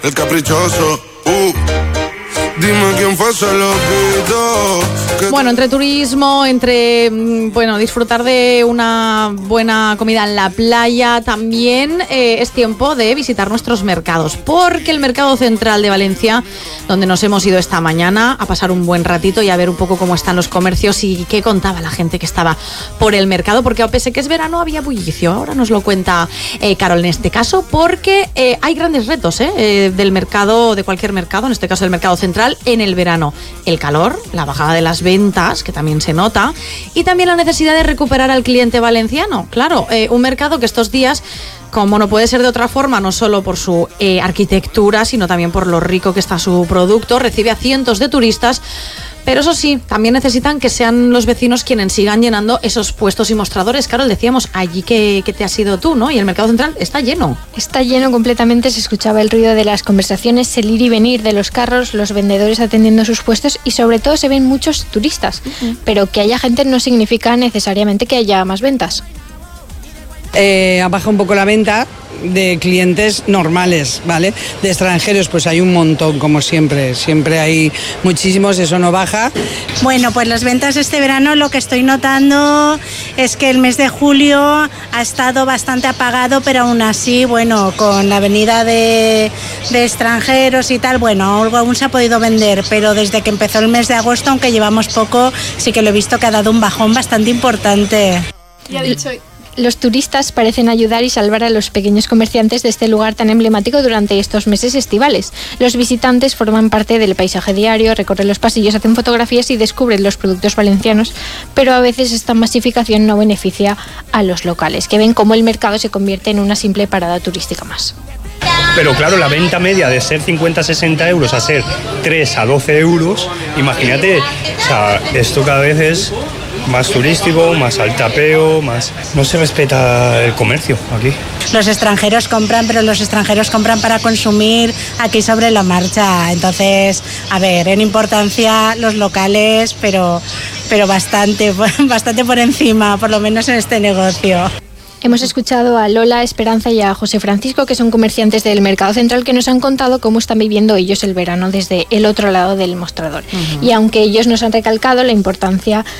El caprichoso, dime quién fue ese loquito. Bueno, entre turismo, entre disfrutar de una buena comida en la playa, también es tiempo de visitar nuestros mercados, porque el Mercado Central de Valencia, donde nos hemos ido esta mañana a pasar un buen ratito y a ver un poco cómo están los comercios y qué contaba la gente que estaba por el mercado, porque a pesar que es verano había bullicio. Ahora nos lo cuenta Carol en este caso, porque hay grandes retos del mercado, de cualquier mercado, en este caso el Mercado Central, en el verano. El calor, la bajada de las ventas, que también se nota, y también la necesidad de recuperar al cliente valenciano. Claro, un mercado que estos días, como no puede ser de otra forma, no solo por su arquitectura, sino también por lo rico que está su producto, recibe a cientos de turistas. Pero eso sí, también necesitan que sean los vecinos quienes sigan llenando esos puestos y mostradores. Carol, decíamos allí que te has ido tú, ¿no? Y el Mercado Central está lleno. Está lleno completamente, se escuchaba el ruido de las conversaciones, el ir y venir de los carros, los vendedores atendiendo sus puestos y sobre todo se ven muchos turistas. Pero que haya gente no significa necesariamente que haya más ventas. Ha bajado un poco la venta de clientes normales, ¿vale? De extranjeros pues hay un montón, como siempre hay muchísimos, eso no baja. Bueno, pues las ventas este verano lo que estoy notando es que el mes de julio ha estado bastante apagado, pero aún así, bueno, con la venida de extranjeros y tal, bueno, algo aún se ha podido vender, pero desde que empezó el mes de agosto, aunque llevamos poco, sí que lo he visto que ha dado un bajón bastante importante. Ya dicho. Los turistas parecen ayudar y salvar a los pequeños comerciantes de este lugar tan emblemático durante estos meses estivales. Los visitantes forman parte del paisaje diario, recorren los pasillos, hacen fotografías y descubren los productos valencianos, pero a veces esta masificación no beneficia a los locales, que ven cómo el mercado se convierte en una simple parada turística más. Pero claro, la venta media de ser 50-60 euros a ser 3 a 12 euros, imagínate, o sea, esto cada vez es más turístico, más al tapeo, más... No se respeta el comercio aquí. Los extranjeros compran, pero los extranjeros compran para consumir aquí sobre la marcha. Entonces, a ver, en importancia los locales, pero bastante por encima, por lo menos en este negocio. Hemos escuchado a Lola, Esperanza y a José Francisco, que son comerciantes del Mercado Central, que nos han contado cómo están viviendo ellos el verano desde el otro lado del mostrador. Y aunque ellos nos han recalcado la importancia